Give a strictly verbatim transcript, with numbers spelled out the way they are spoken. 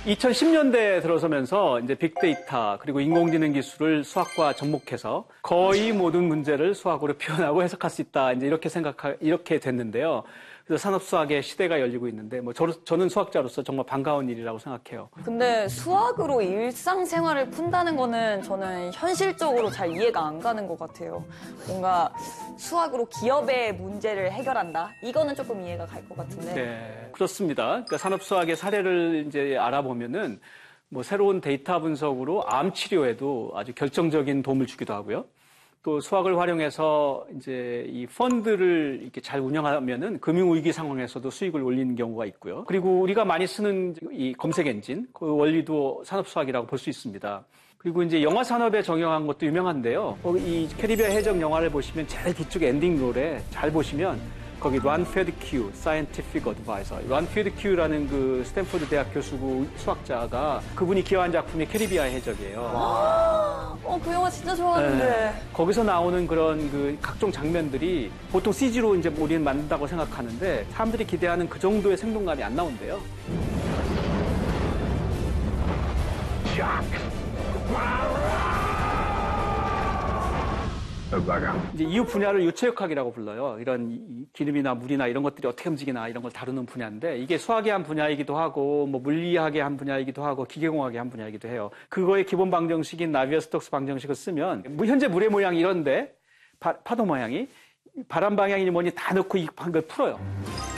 이천십 년대에 들어서면서 이제 빅데이터 그리고 인공지능 기술을 수학과 접목해서 거의 모든 문제를 수학으로 표현하고 해석할 수 있다. 이제 이렇게 생각하, 이렇게 됐는데요. 그래서 산업수학의 시대가 열리고 있는데, 뭐, 저, 저는 수학자로서 정말 반가운 일이라고 생각해요. 근데 수학으로 일상생활을 푼다는 거는 저는 현실적으로 잘 이해가 안 가는 것 같아요. 뭔가 수학으로 기업의 문제를 해결한다? 이거는 조금 이해가 갈 것 같은데. 네, 그렇습니다. 그러니까 산업수학의 사례를 이제 알아보면은, 뭐, 새로운 데이터 분석으로 암 치료에도 아주 결정적인 도움을 주기도 하고요. 또 수학을 활용해서 이제 이 펀드를 이렇게 잘 운영하면은 금융위기 상황에서도 수익을 올리는 경우가 있고요. 그리고 우리가 많이 쓰는 이 검색 엔진, 그 원리도 산업수학이라고 볼 수 있습니다. 그리고 이제 영화 산업에 적용한 것도 유명한데요. 이 캐리비안 해적 영화를 보시면 제일 뒤쪽에 엔딩 롤에 잘 보시면 거기 란피드 큐, Scientific Advisor. 란피드 큐라는 그 스탠포드 대학 교수고 수학자가 그분이 기여한 작품이 캐리비안 해적이에요. 어, 그 영화 진짜 좋아하는데. 네. 거기서 나오는 그런 그 각종 장면들이 보통 씨지로 이제 우리는 만든다고 생각하는데 사람들이 기대하는 그 정도의 생동감이 안 나온대요. 이제 이후 분야를 유체역학이라고 불러요. 이런 기름이나 물이나 이런 것들이 어떻게 움직이나 이런 걸 다루는 분야인데 이게 수학의 한 분야이기도 하고 뭐 물리학의 한 분야이기도 하고 기계공학의 한 분야이기도 해요. 그거의 기본 방정식인 나비어-스톡스 방정식을 쓰면 현재 물의 모양이 이런데 파, 파도 모양이 바람 방향이니 뭐니 다 넣고 이 방을 풀어요.